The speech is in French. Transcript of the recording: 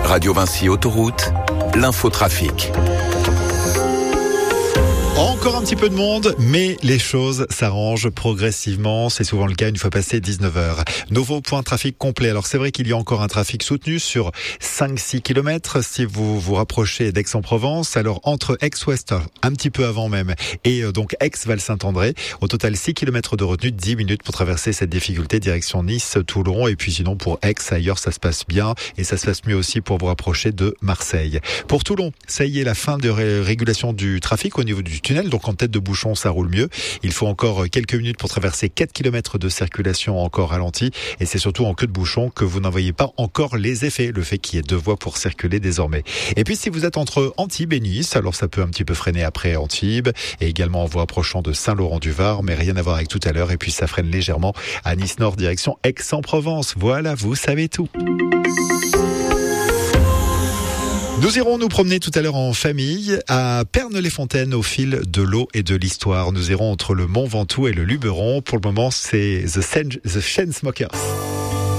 Radio Vinci Autoroute, l'infotrafic. Encore un petit peu de monde, mais les choses s'arrangent progressivement. C'est souvent le cas une fois passé 19h. Nouveau point trafic complet. Alors c'est vrai qu'il y a encore un trafic soutenu sur 5-6 km si vous vous rapprochez d'Aix-en-Provence. Alors entre Aix-Ouest, un petit peu avant même, et donc Aix-Val-Saint-André. Au total 6 km de retenue, 10 minutes pour traverser cette difficulté direction Nice, Toulon. Et puis sinon pour Aix, ailleurs ça se passe bien. Et ça se passe mieux aussi pour vous rapprocher de Marseille. Pour Toulon, ça y est, la fin de régulation du trafic au niveau du tunnel, donc en tête de bouchon ça roule mieux. Il faut encore quelques minutes pour traverser 4 km de circulation encore ralentie, et c'est surtout en queue de bouchon que vous n'en voyez pas encore les effets, le fait qu'il y ait 2 voies pour circuler désormais. Et puis si vous êtes entre Antibes et Nice, alors ça peut un petit peu freiner après Antibes, et également en vous approchant de Saint-Laurent-du-Var, mais rien à voir avec tout à l'heure, et puis ça freine légèrement à Nice Nord direction Aix-en-Provence. Voilà, vous savez tout. Nous irons nous promener tout à l'heure en famille à Pernes-les-Fontaines au fil de l'eau et de l'histoire. Nous irons entre le Mont Ventoux et le Luberon. Pour le moment, c'est The Chainsmokers.